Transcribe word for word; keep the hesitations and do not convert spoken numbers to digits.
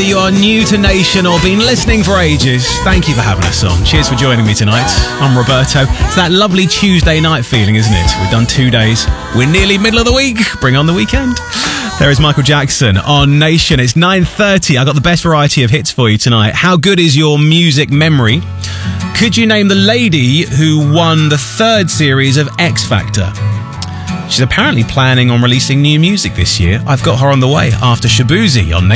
you are new to Nation or been listening for ages, thank you for having us on. Cheers for joining me tonight. I'm Roberto. It's that lovely Tuesday night feeling, isn't it? We've done two days. We're nearly middle of the week. Bring on the weekend. There is Michael Jackson on Nation. It's nine thirty. I got the best variety of hits for you tonight. How good is your music memory? Could you name the lady who won the third series of X Factor? She's apparently planning on releasing new music this year. I've got her on the way after Shabuzi on Nation.